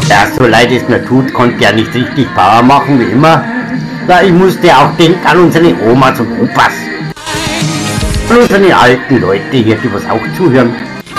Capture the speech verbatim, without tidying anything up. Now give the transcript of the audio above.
Ja, so leid es mir tut, konnte er nicht richtig Power machen wie immer. Ja, ich musste auch denken an unsere Omas und Opas. Und unsere alten Leute hier, die was auch zuhören.